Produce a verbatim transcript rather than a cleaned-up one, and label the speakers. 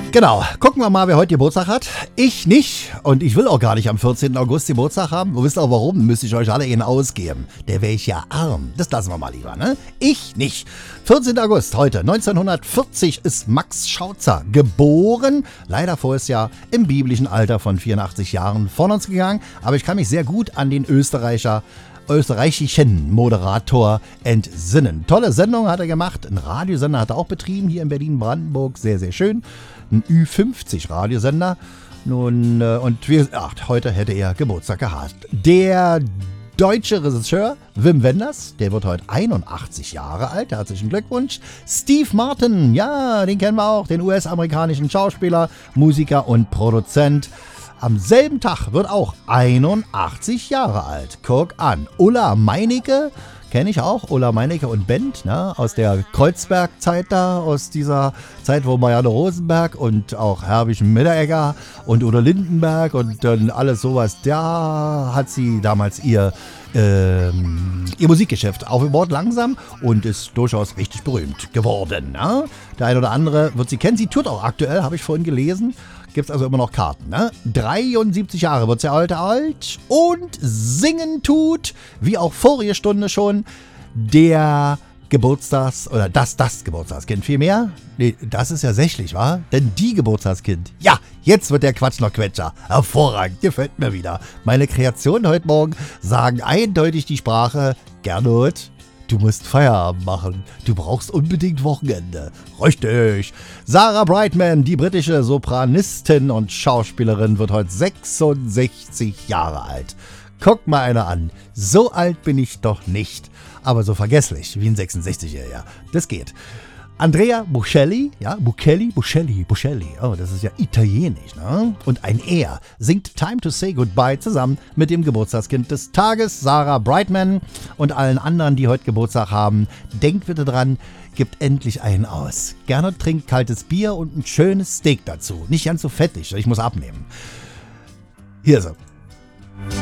Speaker 1: Genau, gucken wir mal, wer heute Geburtstag hat. Ich nicht und ich will auch gar nicht am vierzehnten August Geburtstag haben. Wo wisst ihr auch warum? Müsste ich euch alle einen ausgeben. Der wäre ich ja arm. Das lassen wir mal lieber, ne? Ich nicht. vierzehnten August heute, neunzehnhundertvierzig, ist Max Schautzer geboren. Leider voriges Jahr im biblischen Alter von vierundachtzig Jahren von uns gegangen. Aber ich kann mich sehr gut an den Österreicher österreichischen Moderator entsinnen. Tolle Sendung hat er gemacht. Ein Radiosender hat er auch betrieben hier in Berlin-Brandenburg. Sehr, sehr schön. Ein Ü fünfzig Radiosender. Nun, äh, und wie gesagt, heute hätte er Geburtstag gehabt. Der deutsche Regisseur Wim Wenders, der wird heute einundachtzig Jahre alt. Herzlichen Glückwunsch. Steve Martin, ja, den kennen wir auch. Den U S-amerikanischen Schauspieler, Musiker und Produzent. Am selben Tag wird auch einundachtzig Jahre alt. Guck an. Ulla Meinecke, kenne ich auch. Ulla Meinecke und Band, ne? Aus der Kreuzberg-Zeit da, aus dieser Zeit, wo Marianne Rosenberg und auch Herbig Mitteregger und Udo Lindenberg und dann alles sowas, da hat sie damals ihr, ähm, ihr Musikgeschäft aufgebaut langsam und ist durchaus richtig berühmt geworden. Ne? Der eine oder andere wird sie kennen. Sie tourt auch aktuell, habe ich vorhin gelesen. Gibt es also immer noch Karten, ne? dreiundsiebzig Jahre wird sie heute alt und singen tut, wie auch vorige Stunde schon, der Geburtstags- oder das, das Geburtstagskind. Vielmehr, nee, das ist ja sächlich, wa? Denn die Geburtstagskind. Ja, jetzt wird der Quatsch noch Quetscher. Hervorragend, gefällt mir wieder. Meine Kreationen heute Morgen sagen eindeutig die Sprache, Gernot, du musst Feierabend machen. Du brauchst unbedingt Wochenende. Richtig. Sarah Brightman, die britische Sopranistin und Schauspielerin, wird heute sechsundsechzig Jahre alt. Guck mal einer an. So alt bin ich doch nicht. Aber so vergesslich wie ein sechsundsechzigjähriger. Das geht. Andrea Bocelli, ja, Bocelli, Bocelli, Bocelli, oh, das ist ja italienisch, ne? Und ein Er singt Time to Say Goodbye zusammen mit dem Geburtstagskind des Tages, Sarah Brightman, und allen anderen, die heute Geburtstag haben. Denkt bitte dran, gibt endlich einen aus. Gerne trinkt kaltes Bier und ein schönes Steak dazu. Nicht ganz so fettig, ich muss abnehmen. Hier so,